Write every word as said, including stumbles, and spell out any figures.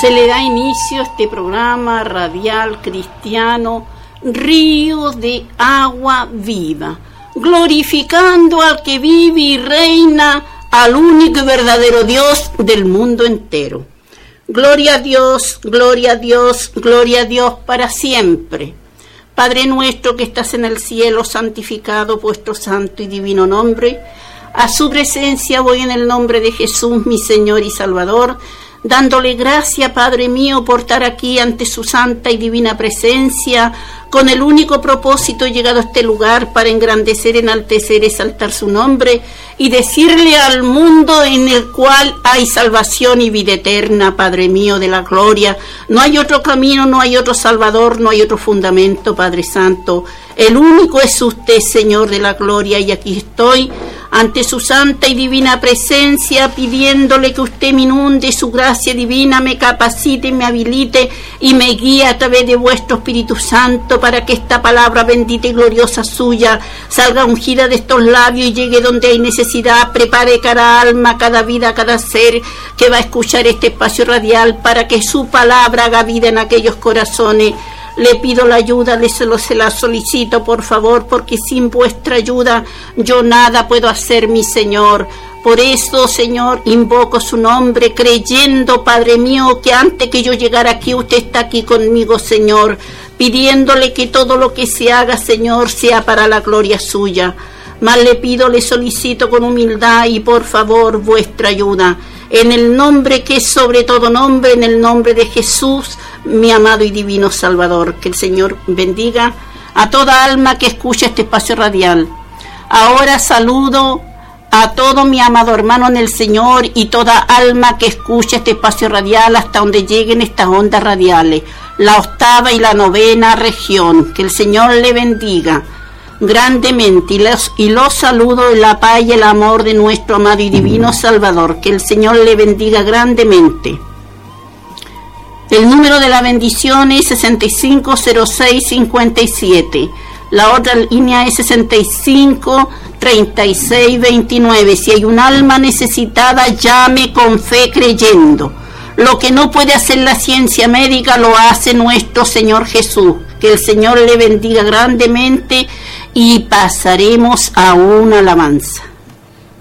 Se le da inicio a este programa radial cristiano, Río de Agua Viva, glorificando al que vive y reina, al único y verdadero Dios del mundo entero. Gloria a Dios, gloria a Dios, gloria a Dios para siempre. Padre nuestro que estás en el cielo, santificado vuestro santo y divino nombre. A su presencia voy en el nombre de Jesús, mi Señor y Salvador, dándole gracia, Padre mío, por estar aquí ante su santa y divina presencia, con el único propósito llegado a este lugar para engrandecer, enaltecer, exaltar su nombre y decirle al mundo en el cual hay salvación y vida eterna, Padre mío de la gloria. No hay otro camino, no hay otro Salvador, no hay otro fundamento, Padre Santo. El único es usted, Señor de la gloria, y aquí estoy ante su santa y divina presencia, pidiéndole que usted me inunde su gracia divina, me capacite, me habilite y me guíe a través de vuestro Espíritu Santo, para que esta palabra bendita y gloriosa suya salga ungida de estos labios y llegue donde hay necesidad. Prepare cada alma, cada vida, cada ser que va a escuchar este espacio radial, para que su palabra haga vida en aquellos corazones. Le pido la ayuda, le se, lo, se la solicito por favor, porque sin vuestra ayuda yo nada puedo hacer, mi Señor. Por eso, Señor, invoco su nombre, creyendo, Padre mío, que antes que yo llegara aquí, usted está aquí conmigo, Señor, pidiéndole que todo lo que se haga, Señor, sea para la gloria suya. Mas le pido, le solicito con humildad y por favor vuestra ayuda. En el nombre que es sobre todo nombre, en el nombre de Jesús, mi amado y divino Salvador. Que el Señor bendiga a toda alma que escucha este espacio radial. Ahora saludo a todo mi amado hermano en el Señor y toda alma que escucha este espacio radial hasta donde lleguen estas ondas radiales, la octava y la novena región. Que el Señor le bendiga grandemente y los, y los saludo en la paz y el amor de nuestro amado y divino Salvador. Que el Señor le bendiga grandemente. El número de la bendición es sesenta y cinco cero seis cincuenta y siete. La otra línea es sesenta y cinco treinta y seis veintinueve. Si hay un alma necesitada, llame con fe creyendo. Lo que no puede hacer la ciencia médica lo hace nuestro Señor Jesús. Que el Señor le bendiga grandemente y pasaremos a una alabanza.